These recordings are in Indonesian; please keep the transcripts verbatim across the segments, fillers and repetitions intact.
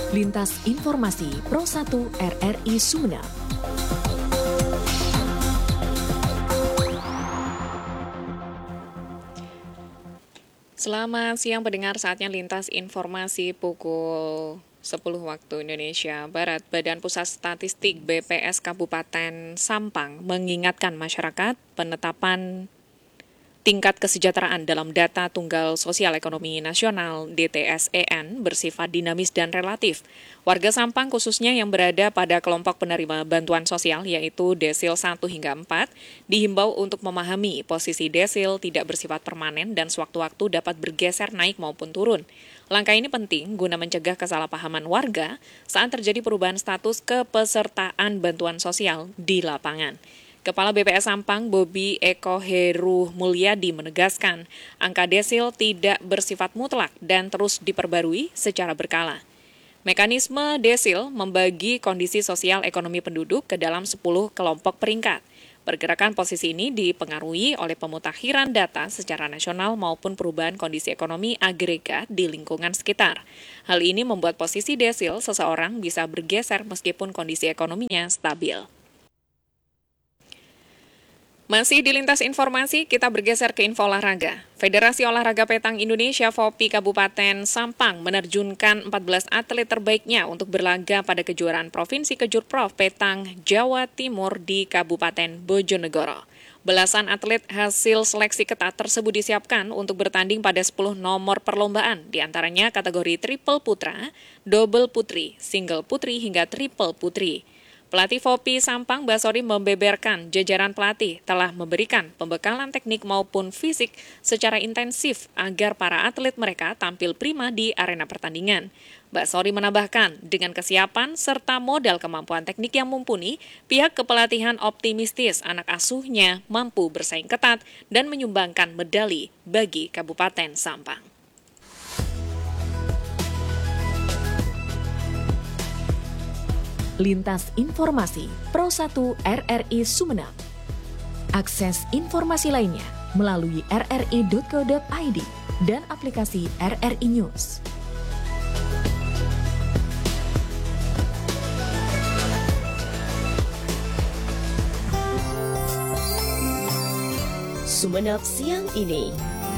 Lintas Informasi Pro satu R R I Sumeneb. Selamat siang pendengar, saatnya Lintas Informasi pukul sepuluh waktu Indonesia Barat. Badan Pusat Statistik B P S Kabupaten Sampang mengingatkan masyarakat penetapan tingkat kesejahteraan dalam data Tunggal Sosial Ekonomi Nasional D T S E N bersifat dinamis dan relatif. Warga Sampang khususnya yang berada pada kelompok penerima bantuan sosial yaitu desil satu hingga empat dihimbau untuk memahami posisi desil tidak bersifat permanen dan sewaktu-waktu dapat bergeser naik maupun turun. Langkah ini penting guna mencegah kesalahpahaman warga saat terjadi perubahan status kepesertaan bantuan sosial di lapangan. Kepala B P S Sampang, Bobi Eko Heru Mulyadi menegaskan, angka desil tidak bersifat mutlak dan terus diperbarui secara berkala. Mekanisme desil membagi kondisi sosial ekonomi penduduk ke dalam sepuluh kelompok peringkat. Pergerakan posisi ini dipengaruhi oleh pemutakhiran data secara nasional maupun perubahan kondisi ekonomi agregat di lingkungan sekitar. Hal ini membuat posisi desil seseorang bisa bergeser meskipun kondisi ekonominya stabil. Masih di Lintas Informasi, kita bergeser ke info olahraga. Federasi Olahraga Petang Indonesia (F O P I) Kabupaten Sampang menerjunkan empat belas atlet terbaiknya untuk berlaga pada kejuaraan Provinsi Kejurprov Petang Jawa Timur di Kabupaten Bojonegoro. Belasan atlet hasil seleksi ketat tersebut disiapkan untuk bertanding pada sepuluh nomor perlombaan, diantaranya kategori triple putra, double putri, single putri hingga triple putri. Pelatih F O P I Sampang Basori membeberkan jajaran pelatih telah memberikan pembekalan teknik maupun fisik secara intensif agar para atlet mereka tampil prima di arena pertandingan. Basori menambahkan, dengan kesiapan serta modal kemampuan teknik yang mumpuni, pihak kepelatihan optimistis anak asuhnya mampu bersaing ketat dan menyumbangkan medali bagi Kabupaten Sampang. Lintas Informasi Pro satu R R I Sumeneb. Akses informasi lainnya melalui r r i dot co dot i d dan aplikasi R R I News. Sumeneb siang ini.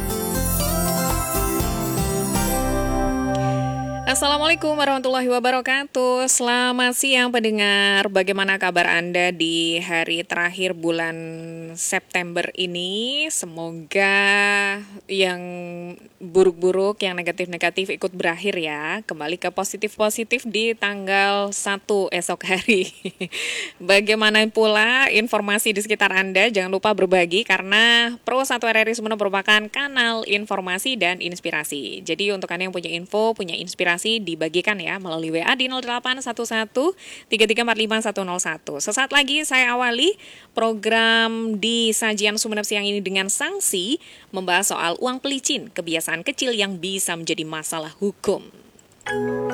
Assalamualaikum warahmatullahi wabarakatuh. Selamat siang pendengar. Bagaimana kabar Anda di hari terakhir bulan September ini? Semoga yang buruk-buruk, yang negatif-negatif ikut berakhir ya. Kembali ke positif-positif di tanggal satu esok hari. Bagaimana pula informasi di sekitar Anda? Jangan lupa berbagi karena Pro satu R R I Sumeneb merupakan kanal informasi dan inspirasi. Jadi untuk Anda yang punya info, punya inspirasi, dibagikan ya melalui W A di nol delapan satu satu tiga tiga empat lima satu nol satu. Sesaat lagi saya awali program di Sajian Sumeneb siang ini dengan sanksi membahas soal uang pelicin, kebiasaan kecil yang bisa menjadi masalah hukum.